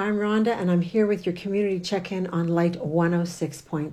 I'm Rhonda, and I'm here with your community check-in on Light 106.7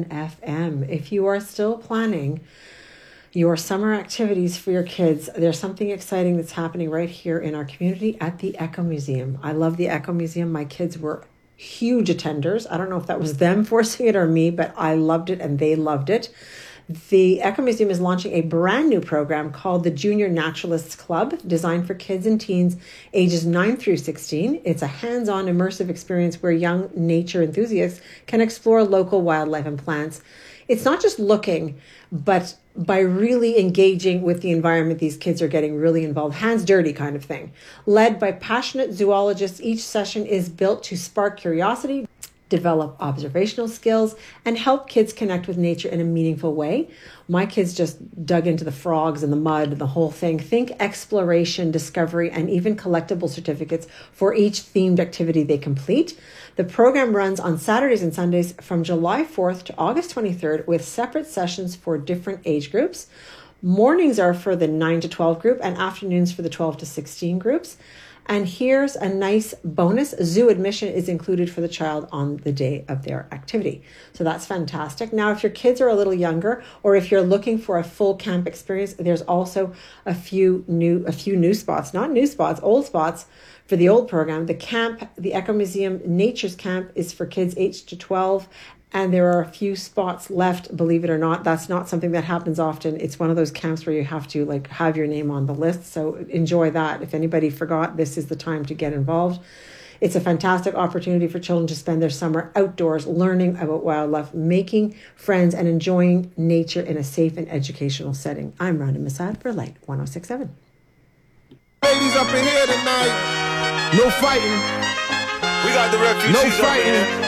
FM. If you are still planning your summer activities for your kids, there's something exciting that's happening right here in our community at the Echo Museum. I love the Echo Museum. My kids were huge attenders. I don't know if that was them forcing it or me, but I loved it and they loved it. The Echo Museum is launching a brand new program called the Junior Naturalists Club, designed for kids and teens ages 9 through 16. It's a hands-on immersive experience where young nature enthusiasts can explore local wildlife and plants. It's not just looking, but by really engaging with the environment, these kids are getting really involved, hands dirty kind of thing. Led by passionate zoologists, each session is built to spark curiosity, develop observational skills, and help kids connect with nature in a meaningful way. My kids just dug into the frogs and the mud and the whole thing. Think exploration, discovery, and even collectible certificates for each themed activity they complete. The program runs on Saturdays and Sundays from July 4th to August 23rd with separate sessions for different age groups. Mornings are for the 9 to 12 group and afternoons for the 12 to 16 groups. And here's a nice bonus. Zoo admission is included for the child on the day of their activity. So that's fantastic. Now, if your kids are a little younger, or if you're looking for a full camp experience, there's also a few new spots, not new spots, old spots for the old program. The Echo Museum Nature's Camp is for kids 8 to 12. And there are a few spots left, believe it or not. That's not something that happens often. It's one of those camps where you have to have your name on the list. So enjoy that. If anybody forgot, this is the time to get involved. It's a fantastic opportunity for children to spend their summer outdoors, learning about wildlife, making friends, and enjoying nature in a safe and educational setting. I'm Rhonda Masad for Light 106.7. Ladies up in here tonight. No fighting. We got the refugees. No fighting.